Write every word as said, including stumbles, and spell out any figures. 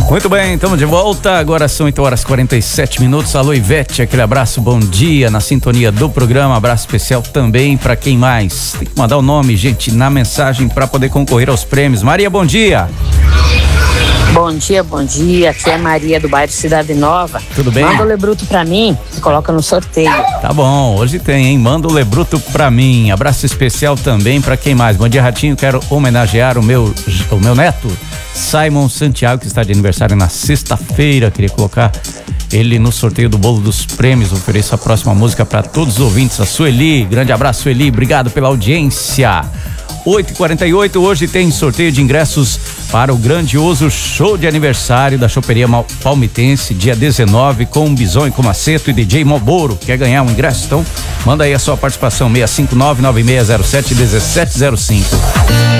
Muito bem, estamos de volta. Agora são oito horas e quarenta e sete minutos. Alô, Ivete, aquele abraço, bom dia na sintonia do programa. Abraço especial também para quem mais. Tem que mandar o nome, gente, na mensagem para poder concorrer aos prêmios. Maria, bom dia. Bom dia, bom dia. Aqui é Maria do bairro Cidade Nova. Tudo bem? Manda o Lebruto pra mim e coloca no sorteio. Tá bom, hoje tem, hein? Manda o Lebruto pra mim. Abraço especial também pra quem mais. Bom dia, Ratinho. Quero homenagear o meu, o meu neto, Simon Santiago, que está de aniversário na sexta-feira. Queria colocar ele no sorteio do bolo dos prêmios. Ofereço a próxima música para todos os ouvintes. A Sueli, grande abraço, Sueli. Obrigado pela audiência. oito e quarenta e oito, hoje tem sorteio de ingressos para o grandioso show de aniversário da Choperia Palmitense, dia dezenove, com Bison e com Maceto e D J Malboro. Quer ganhar um ingresso? Então, manda aí a sua participação, seis cinco nove, nove seis zero sete, um sete zero cinco.